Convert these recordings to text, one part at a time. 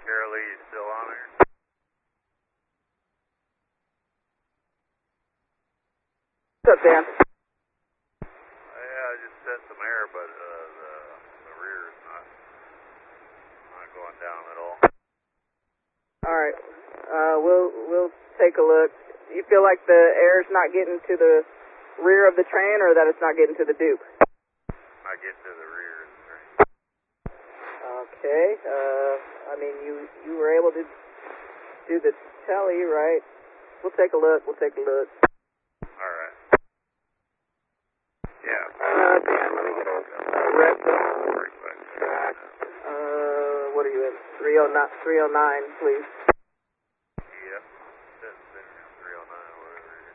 Carol Lee, you still on there? What's up, Dan? Yeah, I just set some air, but the rear is not going down at all. All right. We'll take a look. You feel like the air's not getting to the rear of the train, or that it's not getting to the dupe? I get to the rear of the train. Okay. I mean, you were able to do the tele, right? We'll take a look. All right. Yeah. Dan, let me get a rep. What are you at? 309, please. Yep. That's 309 or whatever it is.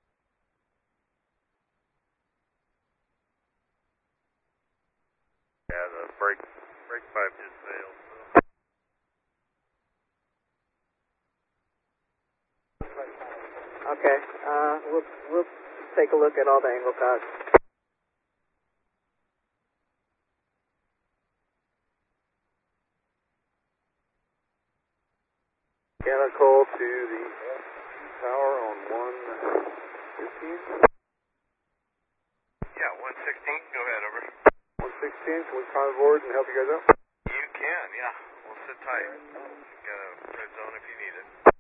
Yeah, the brake pipe just failed. So. Okay. We'll take a look at all the angle cogs. Mechanical to the tower on 115. Yeah, 116. Go ahead, over. 116, can we climb aboard and help you guys out? You can, yeah. We'll sit tight. Got a red zone if you need it.